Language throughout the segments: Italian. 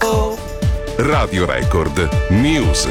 Radio Record News.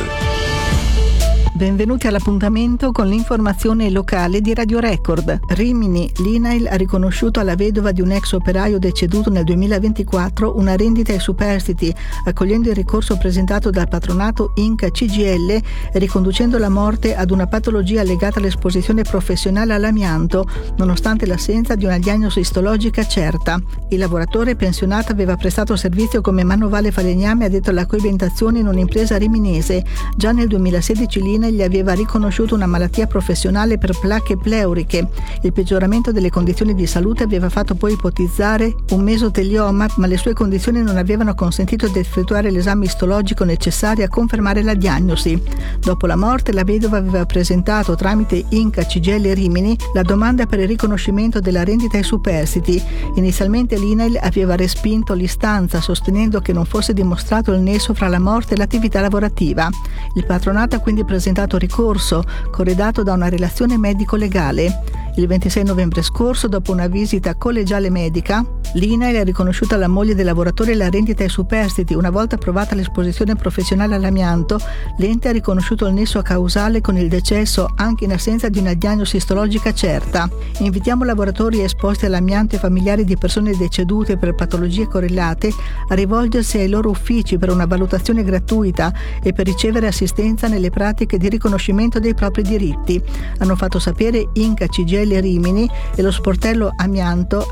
Benvenuti all'appuntamento con l'informazione locale di Radio Record. Rimini, l'INAIL ha riconosciuto alla vedova di un ex operaio deceduto nel 2024 una rendita ai superstiti, accogliendo il ricorso presentato dal patronato Inca CGL e riconducendo la morte ad una patologia legata all'esposizione professionale all'amianto, nonostante l'assenza di una diagnosi istologica certa. Il lavoratore pensionato aveva prestato servizio come manovale falegname addetto alla coibentazione in un'impresa riminese. Già nel 2016 l'INAIL gli aveva riconosciuto una malattia professionale per placche pleuriche. Il peggioramento delle condizioni di salute aveva fatto poi ipotizzare un mesotelioma, ma le sue condizioni non avevano consentito di effettuare l'esame istologico necessario a confermare la diagnosi. Dopo la morte, la vedova aveva presentato tramite Inca CGL Rimini la domanda per il riconoscimento della rendita ai superstiti. Inizialmente l'INAIL aveva respinto l'istanza, sostenendo che non fosse dimostrato il nesso fra la morte e l'attività lavorativa. Il patronato ha quindi presentato ricorso, corredato da una relazione medico-legale. Il 26 novembre scorso, dopo una visita collegiale medica, l'INAIL ha riconosciuto alla moglie del lavoratore la rendita ai superstiti. Una volta approvata l'esposizione professionale all'amianto, l'ente ha riconosciuto il nesso causale con il decesso anche in assenza di una diagnosi istologica certa. Invitiamo lavoratori esposti all'amianto e familiari di persone decedute per patologie correlate a rivolgersi ai loro uffici per una valutazione gratuita e per ricevere assistenza nelle pratiche di riconoscimento dei propri diritti. Hanno fatto sapere Inca CGL Rimini e lo sportello amianto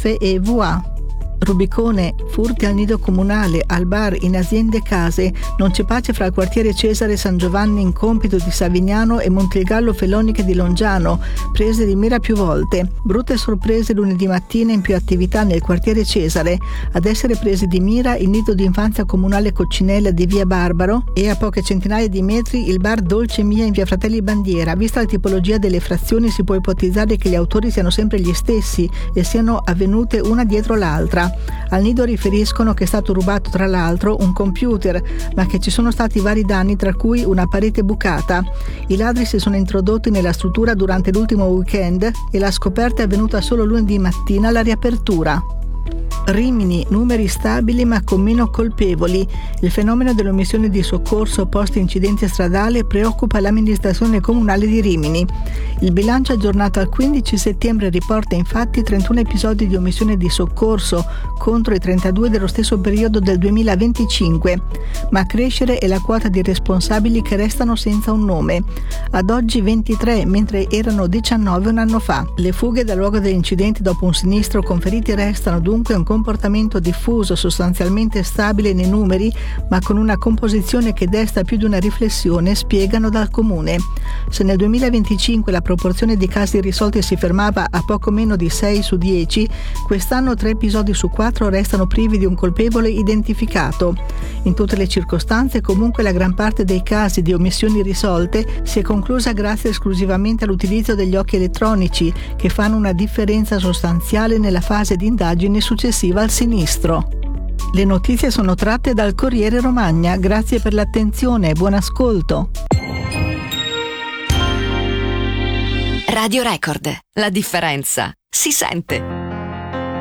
AFEVA. Rubicone, furti al nido comunale, al bar, in aziende e case. Non c'è pace fra il quartiere Cesare San Giovanni in Compito di Savignano e Montegallo Feloniche di Longiano, prese di mira più volte. Brutte sorprese lunedì mattina in più attività nel quartiere Cesare. Ad essere presi di mira il nido di infanzia comunale Coccinella di via Barbaro e a poche centinaia di metri il bar Dolce Mia in via Fratelli Bandiera. Vista la tipologia delle frazioni si può ipotizzare che gli autori siano sempre gli stessi e siano avvenute una dietro l'altra. Al nido riferiscono che è stato rubato tra l'altro un computer, ma che ci sono stati vari danni, tra cui una parete bucata. I ladri si sono introdotti nella struttura durante l'ultimo weekend e la scoperta è avvenuta solo lunedì mattina alla riapertura. Rimini, numeri stabili ma con meno colpevoli. Il fenomeno dell'omissione di soccorso post incidente stradale preoccupa l'amministrazione comunale di Rimini. Il bilancio aggiornato al 15 settembre riporta infatti 31 episodi di omissione di soccorso contro i 32 dello stesso periodo del 2025, ma a crescere è la quota di responsabili che restano senza un nome. Ad oggi 23, mentre erano 19 un anno fa. Le fughe dal luogo degli incidenti dopo un sinistro con feriti restano dunque un comportamento diffuso, sostanzialmente stabile nei numeri, ma con una composizione che desta più di una riflessione, spiegano dal comune. Se nel 2025 la proporzione di casi risolti si fermava a poco meno di 6 su 10, quest'anno 3 episodi su 4 restano privi di un colpevole identificato. In tutte le circostanze, comunque, la gran parte dei casi di omissioni risolte si è conclusa grazie esclusivamente all'utilizzo degli occhi elettronici, che fanno una differenza sostanziale nella fase di indagine successiva al sinistro. Le notizie sono tratte dal Corriere Romagna. Grazie per l'attenzione e buon ascolto. Radio Record, la differenza si sente.